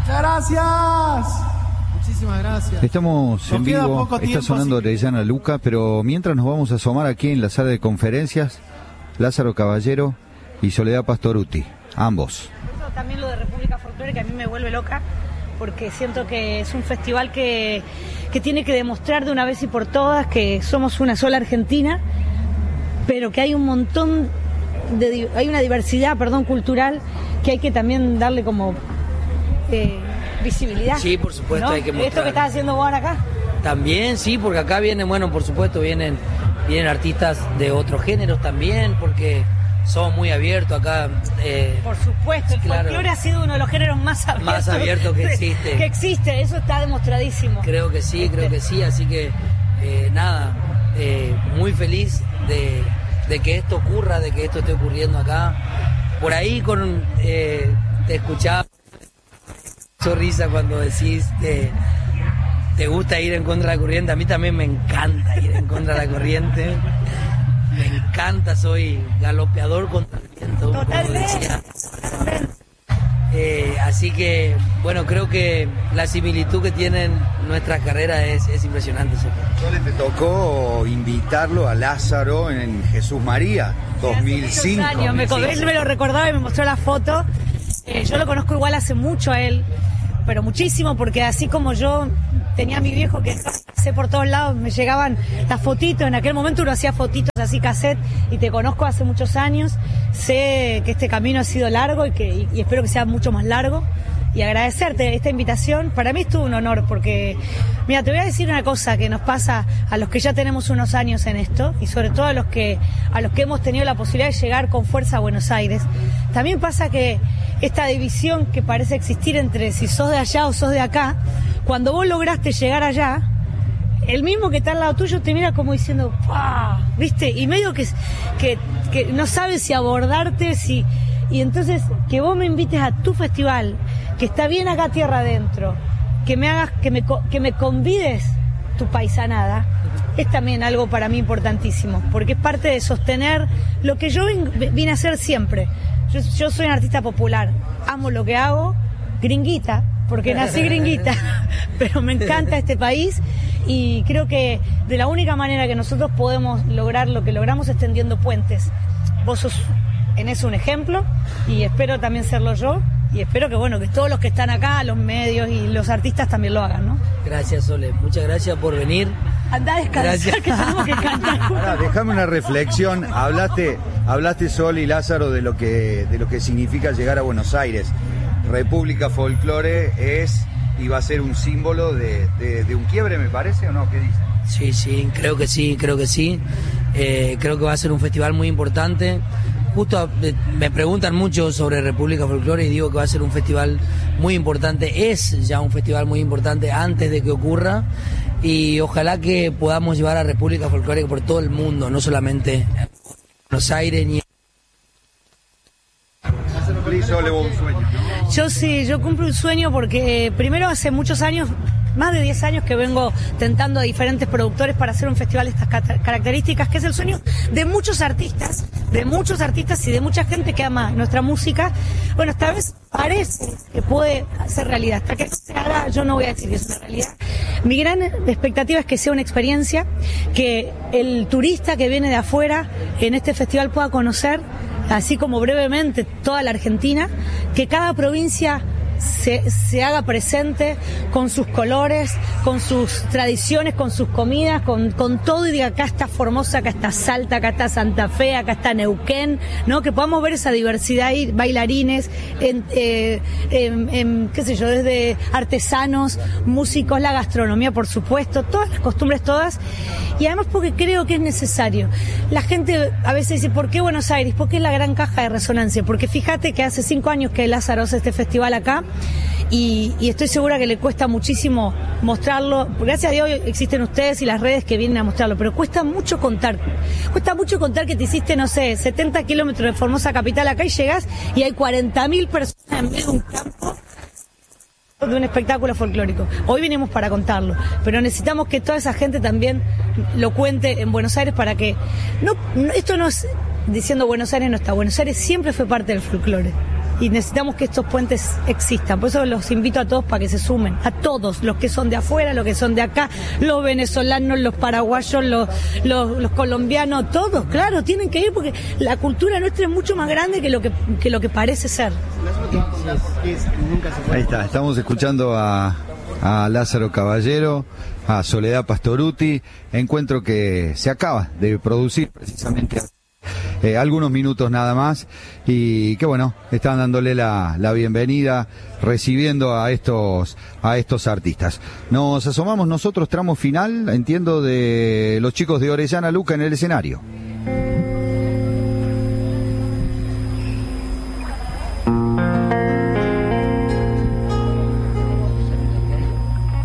Muchas gracias. Muchísimas gracias. Estamos en vivo, está sonando Orellana Luca, pero mientras nos vamos a asomar aquí en la sala de conferencias, Lázaro Caballero y Soledad Pastorutti, ambos. Eso también lo de República Folclore, que a mí me vuelve loca, porque siento que es un festival que tiene que demostrar de una vez y por todas que somos una sola Argentina, pero que hay un montón hay una diversidad, cultural, que hay que también darle como visibilidad. Sí, por supuesto, ¿no? Hay que mostrar. ¿Esto que estás haciendo vos ahora acá? También, sí, porque acá vienen, por supuesto, vienen artistas de otros géneros también, porque somos muy abiertos acá. Por supuesto, el folclore ha sido uno de los géneros más abiertos que existe. Que existe, eso está demostradísimo. Creo que sí, así que muy feliz de que esto ocurra, de que esto esté ocurriendo acá. Por ahí te escuchaba risa cuando decís que te gusta ir en contra de la corriente. A mí también me encanta ir en contra de la corriente. Me encanta, soy galopeador contra el viento. Totalmente. Así que, creo que la similitud que tienen nuestras carreras es impresionante. ¿Sole te tocó invitarlo a Lázaro en Jesús María, 2005? Él me lo recordaba y me mostró la foto. Yo lo conozco igual hace mucho a él, pero muchísimo, porque así como yo tenía a mi viejo que sé por todos lados, me llegaban las fotitos, en aquel momento uno hacía fotitos así cassette, y te conozco hace muchos años, sé que este camino ha sido largo y espero que sea mucho más largo, y agradecerte esta invitación. Para mí es todo un honor, porque mira, te voy a decir una cosa que nos pasa a los que ya tenemos unos años en esto, y sobre todo a los que hemos tenido la posibilidad de llegar con fuerza a Buenos Aires. También pasa que esta división que parece existir entre si sos de allá o sos de acá, cuando vos lograste llegar allá, el mismo que está al lado tuyo te mira como diciendo ¡pah! ¿Viste? Y medio que no sabes si abordarte, y entonces que vos me invites a tu festival, que está bien acá tierra adentro, que me convides tu paisanada, es también algo para mí importantísimo, porque es parte de sostener lo que yo vine a hacer siempre. Yo soy una artista popular, amo lo que hago, gringuita, porque nací gringuita, pero me encanta este país, y creo que de la única manera que nosotros podemos lograr lo que logramos es tendiendo puentes. Vos sos en eso un ejemplo, y espero también serlo yo, y espero que todos los que están acá, los medios y los artistas también lo hagan, ¿no? Gracias, Sole, muchas gracias por venir. Andá a descansar, que tenemos que cantar. Ahora, déjame una reflexión. Hablaste, Sol y Lázaro, de lo que significa llegar a Buenos Aires. República Folclore es y va a ser un símbolo de un quiebre, me parece, ¿o no? ¿Qué dicen? Sí, creo que sí. Creo que va a ser un festival muy importante. Justo me preguntan mucho sobre República Folclore y digo que va a ser un festival muy importante. Es ya un festival muy importante antes de que ocurra, y ojalá que podamos llevar a República Folclore por todo el mundo, no solamente a Buenos Aires ni. Yo cumplo un sueño, porque primero hace muchos años, más de 10 años, que vengo tentando a diferentes productores para hacer un festival de estas características, que es el sueño de muchos artistas y de mucha gente que ama nuestra música. Bueno, esta vez parece que puede ser realidad. Hasta que se haga, yo no voy a decir que es una realidad. Mi gran expectativa es que sea una experiencia, que el turista que viene de afuera en este festival pueda conocer, así como brevemente, toda la Argentina, que cada provincia se haga presente con sus colores, con sus tradiciones, con sus comidas, con todo, y diga, acá está Formosa, acá está Salta, acá está Santa Fe, acá está Neuquén, ¿no? Que podamos ver esa diversidad ahí, bailarines, qué sé yo, desde artesanos, músicos, la gastronomía, por supuesto, todas las costumbres, todas, y además porque creo que es necesario. La gente a veces dice, ¿por qué Buenos Aires? Porque es la gran caja de resonancia, porque fíjate que hace 5 años que Lázaro hace este festival acá, y estoy segura que le cuesta muchísimo mostrarlo. Gracias a Dios existen ustedes y las redes que vienen a mostrarlo, pero cuesta mucho contar que te hiciste, no sé, 70 kilómetros de Formosa capital acá, y llegás y hay 40.000 personas en medio de un campo de un espectáculo folclórico. Hoy vinimos para contarlo, pero necesitamos que toda esa gente también lo cuente en Buenos Aires, para que esto no es diciendo Buenos Aires no está. Buenos Aires siempre fue parte del folclore. y necesitamos que estos puentes existan. Por eso los invito a todos para que se sumen, a todos, los que son de afuera, los que son de acá, los venezolanos, los paraguayos, los colombianos, todos, claro, tienen que ir porque la cultura nuestra es mucho más grande que lo que parece ser. Ahí está, estamos escuchando a Lázaro Caballero, a Soledad Pastorutti, encuentro que se acaba de producir precisamente algunos minutos nada más, y que bueno, están dándole la bienvenida, recibiendo a estos artistas. Nos asomamos nosotros, tramo final, entiendo, de los chicos de Orellana Luca en el escenario.